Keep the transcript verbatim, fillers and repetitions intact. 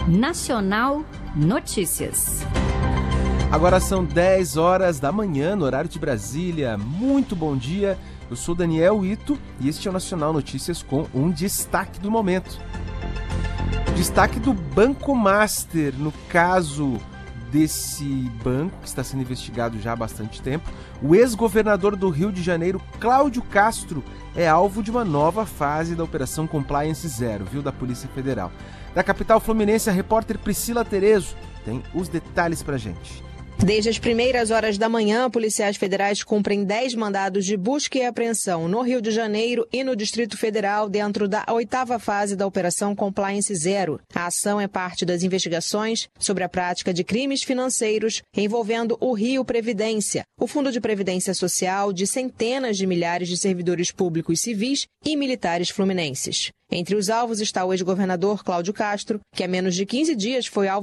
Nacional Notícias. Agora são dez horas da manhã, no horário de Brasília. Muito bom dia, eu sou Daniel Ito e este é o Nacional Notícias com um destaque do momento. Destaque do Banco Master, no caso desse banco, que está sendo investigado já há bastante tempo. O ex-governador do Rio de Janeiro, Cláudio Castro, é alvo de uma nova fase da Operação Compliance Zero, viu, da Polícia Federal. Da capital fluminense, a repórter Priscila Terezo tem os detalhes pra gente. Desde as primeiras horas da manhã, policiais federais cumprem dez mandados de busca e apreensão no Rio de Janeiro e no Distrito Federal dentro da oitava fase da Operação Compliance Zero. A ação é parte das investigações sobre a prática de crimes financeiros envolvendo o Rio Previdência, o Fundo de Previdência Social de centenas de milhares de servidores públicos civis e militares fluminenses. Entre os alvos está o ex-governador Cláudio Castro, que há menos de quinze dias foi alvo